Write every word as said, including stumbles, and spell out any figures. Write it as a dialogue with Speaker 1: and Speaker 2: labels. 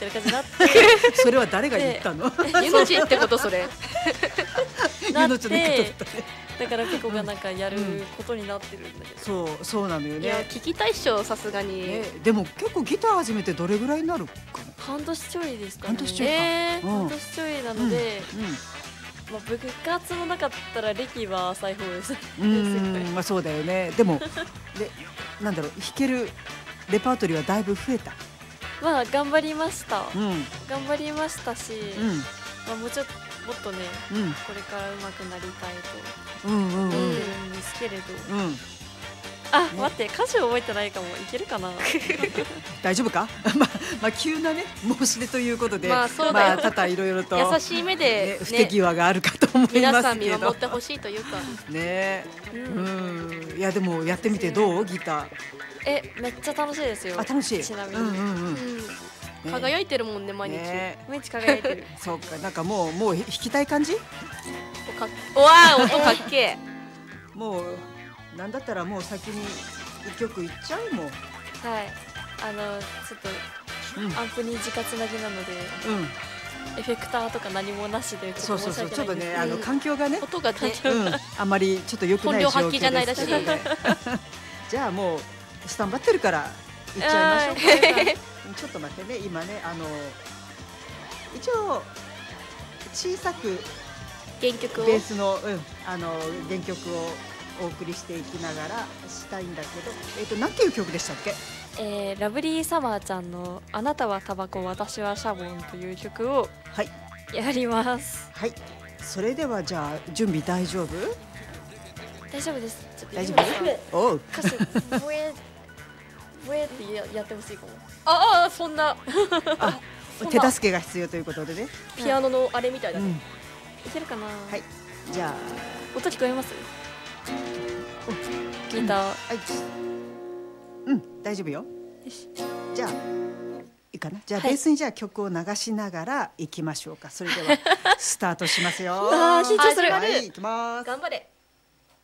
Speaker 1: たいな感じになって
Speaker 2: それは誰が言ったの？
Speaker 3: ゆのちってことそれ。
Speaker 1: なっ
Speaker 2: ゆのちの言う
Speaker 1: て
Speaker 2: ことだったね。
Speaker 1: だからピコがなんかやることになってるんだけど、
Speaker 2: そうそうなのよ
Speaker 3: いや
Speaker 2: ね。
Speaker 3: 聞きたいっしょさすがに。
Speaker 2: ねでも結構ギター始めてどれぐらいになるかな。
Speaker 1: 半年ちょいですかね。
Speaker 2: 半年ちょいか
Speaker 3: えー、
Speaker 2: うん
Speaker 1: 半年ちょいなので、
Speaker 2: う
Speaker 1: まあ、部活もなかったら歴は浅い方です。
Speaker 2: ん、うん、まあそうだよね。でもでなんだろう弾けるレパートリーはだいぶ増えた。
Speaker 1: まあ頑張りました。
Speaker 2: うんうん
Speaker 1: 頑張りましたし、まあもうちょっともっとね、
Speaker 2: うん
Speaker 1: これから上手くなりたいと
Speaker 2: うんうんうん
Speaker 1: 思ってるんですけれど、
Speaker 2: うん
Speaker 1: あ、
Speaker 2: ね
Speaker 1: 待って歌詞覚えてないかも。いけるかな。
Speaker 2: 大丈夫か？まあまあ急なね申し出ということで、
Speaker 3: まあそうだよ
Speaker 2: まあ多々いろいろと
Speaker 3: 優しい目
Speaker 2: ね
Speaker 3: で
Speaker 2: 不手
Speaker 3: ね
Speaker 2: 際があるかと思い
Speaker 3: 皆さん
Speaker 2: ますけど
Speaker 3: 見守ってほしいというか。
Speaker 2: ね
Speaker 3: う
Speaker 2: うんんいやでもやってみてどうギター？
Speaker 1: え、めっちゃ楽しいですよ。
Speaker 2: あ楽しい。
Speaker 1: ちなみに、
Speaker 2: うんうんうん
Speaker 3: うん
Speaker 2: ね
Speaker 3: 輝いてるもんね毎日。
Speaker 2: ね
Speaker 1: 毎日輝いてる。
Speaker 2: そうかなんかもうもう弾きたい感じ？
Speaker 3: おかっおわー音かっけえ。
Speaker 2: もうなんだったらもう先に一曲いっちゃうもん。うん
Speaker 1: はい。あのちょっとアンプに直つなぎなので、
Speaker 2: うん
Speaker 1: エフェクターとか何もなしでちょっと申し
Speaker 2: そうそうそうちょっと
Speaker 1: 訳ないんですけど。
Speaker 2: ねあの環境がね
Speaker 3: 音がね
Speaker 2: うんあんまりちょっと良くない状況
Speaker 3: 本領発揮じゃないらしい
Speaker 2: ですけどねじゃあもうスタンバってるからいっちゃいましょうか。ちょっと待ってね今ねあの一応小さく
Speaker 3: 原曲を
Speaker 2: ベースの、うん、あの原曲をお送りしていきながらしたいんだけど、えっと何ていう曲でしたっけ？
Speaker 1: えーラブリーサマーちゃんのあなたはタバコ私はシャボンという曲を
Speaker 2: はい
Speaker 1: やります。
Speaker 2: はい。それではじゃあ準備大丈夫？
Speaker 1: 大丈夫です。ちょっと
Speaker 2: 大丈
Speaker 1: いいですか？
Speaker 2: 夫？おう。
Speaker 1: 歌詞ブエブエってややってほしいかも。
Speaker 3: ああそんな
Speaker 2: あ
Speaker 3: そんな
Speaker 2: 手助けが必要ということでね。
Speaker 3: ピアノのあれみたいだね。
Speaker 2: うん。
Speaker 1: いけるかな。
Speaker 2: はい。じゃあ
Speaker 1: 音聞こえます？ギター。
Speaker 2: はい。うん大丈夫よ。
Speaker 1: よし。
Speaker 2: じゃあいいかな。じゃあ
Speaker 1: はい
Speaker 2: ベースにじゃあ曲を流しながら行きましょうか。それではスタートしますよ。
Speaker 1: あー緊張する
Speaker 2: はい行きます。
Speaker 3: 頑張れ。